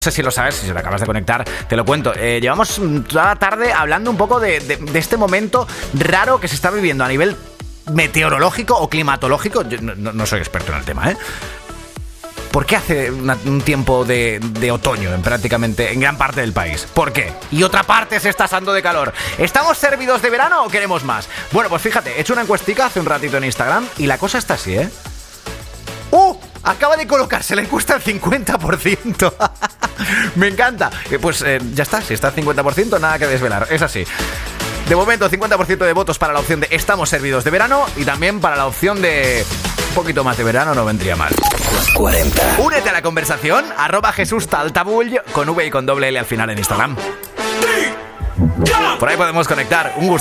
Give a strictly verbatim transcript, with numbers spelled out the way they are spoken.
No sé si lo sabes, si se lo acabas de conectar, te lo cuento. Eh, llevamos toda la tarde hablando un poco de, de, de este momento raro que se está viviendo a nivel meteorológico o climatológico. Yo no, no soy experto en el tema, ¿eh? ¿Por qué hace una, un tiempo de, de otoño en prácticamente en gran parte del país? ¿Por qué? Y otra parte se está asando de calor. ¿Estamos servidos de verano o queremos más? Bueno, pues fíjate, he hecho una encuestica hace un ratito en Instagram y la cosa está así, ¿eh? ¡Uh! Acaba de colocarse la encuesta al cincuenta por ciento. Me encanta. Eh, pues eh, ya está, si está al cincuenta por ciento, nada que desvelar. Es así. De momento, cincuenta por ciento de votos para la opción de estamos servidos de verano y también para la opción de un poquito más de verano no vendría mal. cuarenta. Únete a la conversación, arroba Jesús Taltabull, con V y con doble L al final en Instagram. Por ahí podemos conectar. Un gusto.